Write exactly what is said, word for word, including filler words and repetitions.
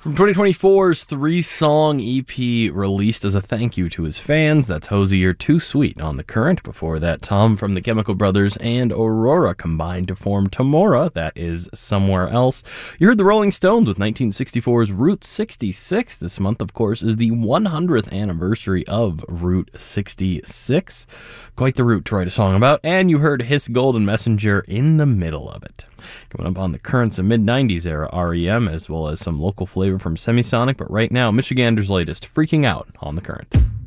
From twenty twenty-four's three-song E P released as a thank you to his fans, that's Hozier, Too Sweet on The Current. Before that, Tom from the Chemical Brothers and Aurora combined to form Tamora, that is Somewhere Else. You heard the Rolling Stones with nineteen sixty-four's Route sixty-six. This month, of course, is the one hundredth anniversary of Route sixty-six. Quite the route to write a song about. And you heard Hiss Golden Messenger in the middle of it. Coming up on The Current's a mid nineties era R E M, as well as some local flavor from Semisonic. But right now, Michigander's latest, Freaking Out on The Current.